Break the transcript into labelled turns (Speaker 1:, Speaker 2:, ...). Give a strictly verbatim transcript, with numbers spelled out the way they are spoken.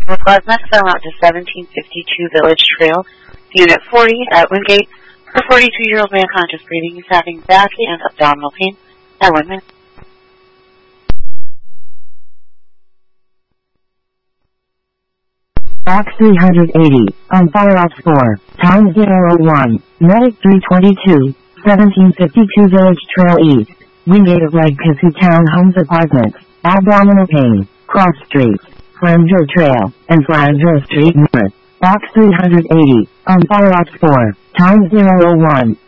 Speaker 1: Request next on route to seventeen fifty-two Village Trail, Unit forty at Wingate. A forty-two-year-old man conscious breathing is having back and abdominal pain at one minute.
Speaker 2: Box three eighty, on follow-up four, time zero one, Medic three twenty-two, seventeen fifty-two Village Trail East, Wingate of Legacy Townhomes Apartments, abdominal pain, cross streets, Flanger Trail, and Flanger Street North. Box three eighty, on follow-up four, time zero one,